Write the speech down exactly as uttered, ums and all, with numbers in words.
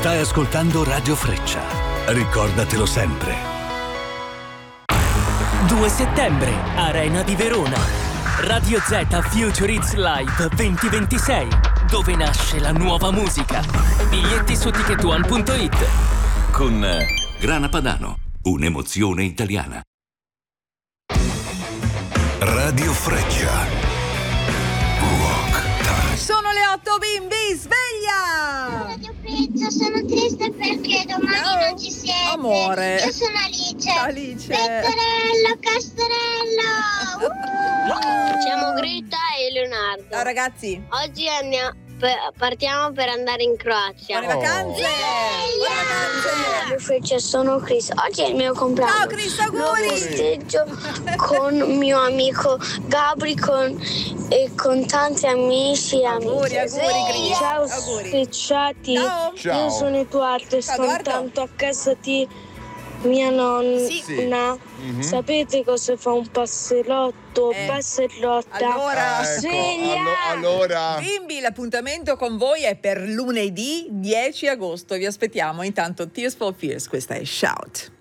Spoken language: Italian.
Stai ascoltando Radio Freccia. Ricordatelo sempre. due settembre, Arena di Verona. Radio Z Future Hits Live duemilaventisei, dove nasce la nuova musica. Biglietti su ticket one punto it. Con Grana Padano, un'emozione italiana. Radio Freccia. Sono le otto, bimbi, sveglia! Radio Freccia, sono triste perché domani no. non ci siete. Amore. Io sono Alice. Alice. Pettorello, Castorello. Uh! Siamo Greta e Leonardo. Ciao ragazzi. Oggi andiamo, per, partiamo per andare in Croazia. Buone vacanze! Oh. Buone vacanze! Radio Freccia, sono Chris. Oggi è il mio compleanno. Ciao Chris, auguri! Lo festeggio con mio amico Gabri con, e con tanti amici e amiche. Auguri, auguri Chris. Ciao auguri. Frecciati. Ciao. Ciao. Io sono Edoardo e Ciao, sto Edoardo. tanto a casa di mia nonna. Sì. Sì. Mm-hmm. Sapete cosa fa un passerotto? Eh. Passerotta. Allora, Ecco, Sveglia! allo- allora bimbi, l'appuntamento con voi è per lunedì dieci agosto. Vi aspettiamo. Intanto Tears for Fears, questa è Shout.